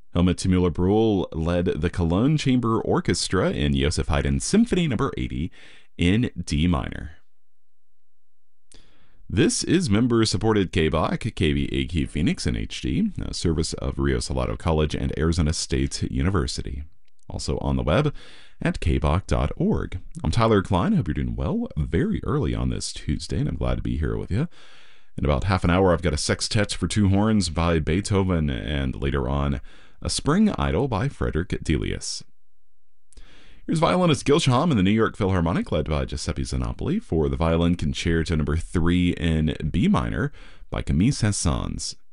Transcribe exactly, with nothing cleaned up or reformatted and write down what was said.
Helmut Müller-Brühl led the Cologne Chamber Orchestra in Joseph Haydn's Symphony Number eighty in D minor. This is member-supported K B O C, K B A Q Phoenix in H D, a service of Rio Salado College and Arizona State University. Also on the web at k b o c dot org. I'm Tyler Klein. I hope you're doing well very early on this Tuesday, and I'm glad to be here with you. In about half an hour, I've got a sextet for two horns by Beethoven, and later on, a Spring Idyll by Frederick Delius. Here's violinist Gil Shaham in the New York Philharmonic, led by Giuseppe Zanopoli, for the Violin Concerto Number three in B minor by Camille Saint-Saëns.